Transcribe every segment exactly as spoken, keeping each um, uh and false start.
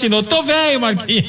assinou. Tô velho, Marquinhos.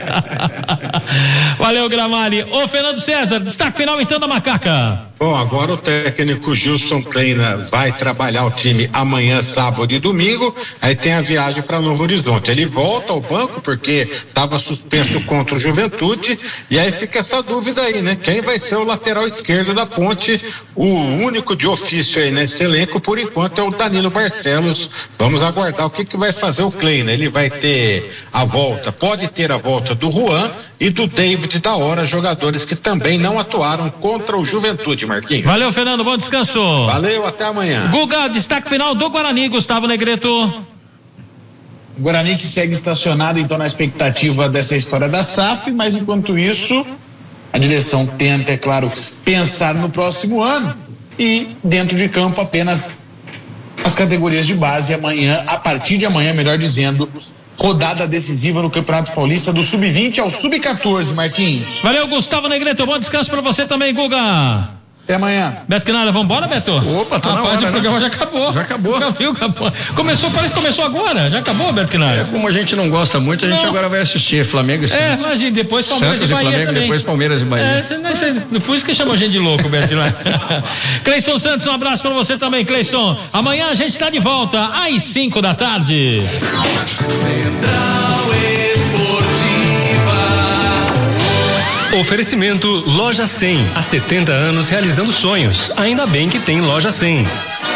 Valeu, Gramari. Ô, Fernando César, destaque final então da Macaca. Bom, agora o técnico Gilson Kleina vai trabalhar o time amanhã, sábado e domingo, aí tem a viagem para Novo Horizonte. Ele volta ao banco porque estava suspenso contra o Juventude, e aí fica essa dúvida aí, né? Quem vai ser o lateral esquerdo da Ponte? O único de ofício aí nesse elenco, por enquanto, é o Danilo Barcelos. Vamos aguardar o que, que vai fazer o Kleina. Ele vai ter a volta, pode ter a volta do Juan e do David da Hora, jogadores que também não atuaram contra o Juventude, Marquinhos. Valeu, Fernando, bom descanso. Valeu, até amanhã. Guga, destaque final do Guarani, Gustavo Negreto. O Guarani que segue estacionado então na expectativa dessa história da S A F, mas enquanto isso a direção tenta, é claro, pensar no próximo ano e dentro de campo apenas as categorias de base. Amanhã, a partir de amanhã, melhor dizendo, rodada decisiva no Campeonato Paulista do sub vinte ao sub catorze, Marquinhos. Valeu, Gustavo Negreto, bom descanso pra você também, Guga. Até amanhã. Beto Quinalha, vambora, Beto? Opa, tá na hora, Rapaz, o programa né? já acabou. Já acabou. Já viu, acabou. Começou, parece que começou agora. Já acabou, Beto Quinalha? É, como a gente não gosta muito, a gente Não. agora vai assistir Flamengo e Santos. É, imagina, depois Palmeiras Santos e e Bahia Flamengo, também. depois Palmeiras e Bahia. É, você, não, você, não foi isso que chamou a gente de louco, Beto Quinalha. Cleison Santos, um abraço pra você também, Cleison. Amanhã a gente está de volta às cinco da tarde. Central Esportiva. Oferecimento Loja cem. Há setenta anos realizando sonhos. Ainda bem que tem Loja cem.